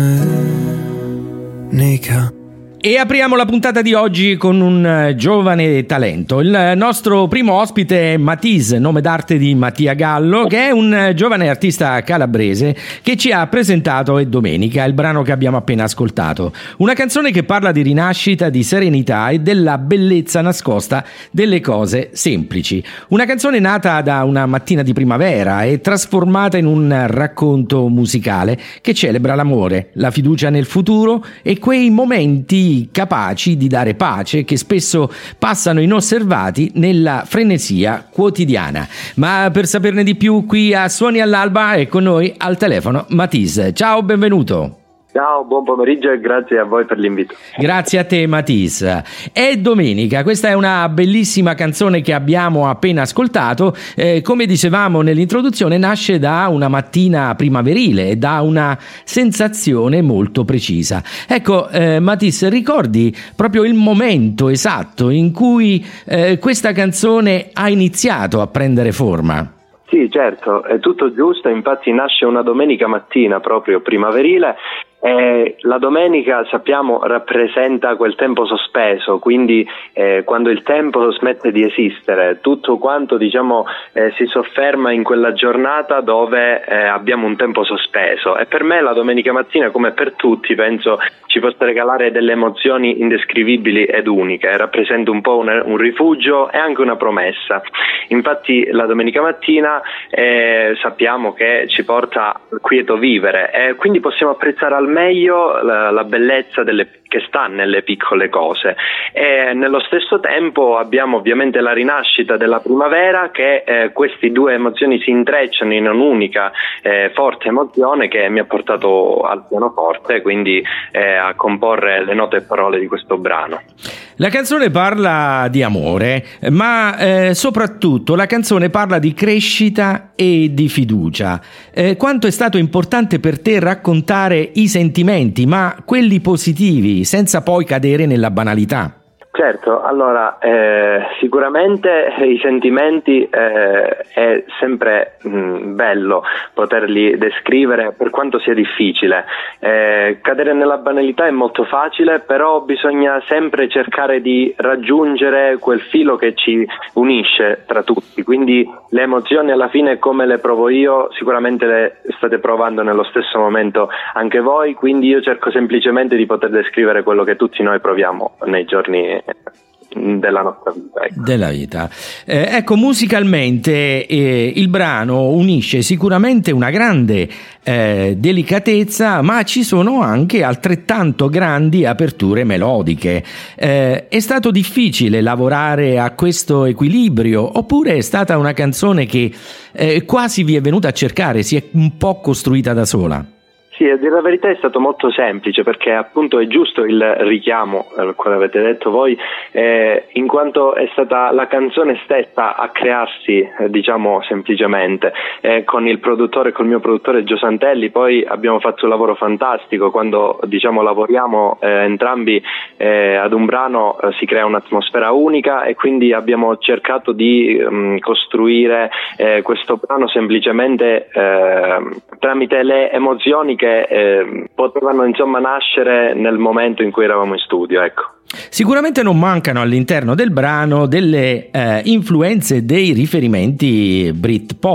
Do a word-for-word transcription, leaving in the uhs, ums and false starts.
Nica. E apriamo la puntata di oggi con un giovane talento. Il nostro primo ospite è Matisse, nome d'arte di Mattia Gallo, che è un giovane artista calabrese che ci ha presentato E Domenica, il brano che abbiamo appena ascoltato. Una canzone che parla di rinascita, di serenità e della bellezza nascosta delle cose semplici. Una canzone nata da una mattina di primavera e trasformata in un racconto musicale che celebra l'amore, la fiducia nel futuro e quei momenti capaci di dare pace che spesso passano inosservati nella frenesia quotidiana. Ma per saperne di più, qui a Suoni all'Alba è con noi al telefono Matisse. Ciao, benvenuto. Ciao, buon pomeriggio e grazie a voi per l'invito. Grazie a te, Matisse. È Domenica, questa è una bellissima canzone che abbiamo appena ascoltato. Eh, come dicevamo nell'introduzione, nasce da una mattina primaverile e da una sensazione molto precisa. Ecco, eh, Matisse, ricordi proprio il momento esatto in cui eh, questa canzone ha iniziato a prendere forma? Sì, certo, è tutto giusto, infatti nasce una domenica mattina proprio primaverile. Eh, la domenica, sappiamo, rappresenta quel tempo sospeso, quindi eh, quando il tempo smette di esistere, tutto quanto diciamo eh, si sofferma in quella giornata dove eh, abbiamo un tempo sospeso, e per me la domenica mattina, come per tutti, penso ci possa regalare delle emozioni indescrivibili ed uniche, rappresenta un po' un, un rifugio e anche una promessa. Infatti la domenica mattina eh, sappiamo che ci porta al quieto vivere e quindi possiamo apprezzare al meglio la, la bellezza delle, che sta nelle piccole cose, e nello stesso tempo abbiamo ovviamente la rinascita della primavera, che eh, queste due emozioni si intrecciano in un'unica eh, forte emozione che mi ha portato al pianoforte, quindi eh, a comporre le note e parole di questo brano. La canzone parla di amore, ma eh, soprattutto la canzone parla di crescita e di fiducia. Eh, quanto è stato importante per te raccontare i sentimenti, ma quelli positivi, senza poi cadere nella banalità? Certo, allora eh, sicuramente i sentimenti eh, è sempre mh, bello poterli descrivere, per quanto sia difficile. Eh, cadere nella banalità è molto facile, però bisogna sempre cercare di raggiungere quel filo che ci unisce tra tutti, quindi le emozioni alla fine, come le provo io, sicuramente le state provando nello stesso momento anche voi, quindi io cerco semplicemente di poter descrivere quello che tutti noi proviamo nei giorni della nostra vita. Ecco. Della vita. Eh, ecco, musicalmente eh, il brano unisce sicuramente una grande eh, delicatezza, ma ci sono anche altrettanto grandi aperture melodiche. Eh, è stato difficile lavorare a questo equilibrio, oppure è stata una canzone che eh, quasi vi è venuta a cercare, si è un po' costruita da sola? Sì, a dire la verità è stato molto semplice, perché appunto è giusto il richiamo al quale avete detto voi, eh, in quanto è stata la canzone stessa a crearsi, eh, diciamo semplicemente, eh, con il produttore, col mio produttore Gio Santelli. Poi abbiamo fatto un lavoro fantastico, quando diciamo lavoriamo eh, entrambi eh, ad un brano eh, si crea un'atmosfera unica, e quindi abbiamo cercato di mh, costruire eh, questo brano semplicemente eh, tramite le emozioni che Eh, potevano insomma nascere nel momento in cui eravamo in studio, ecco. Sicuramente non mancano all'interno del brano delle eh, influenze, dei riferimenti Britpop.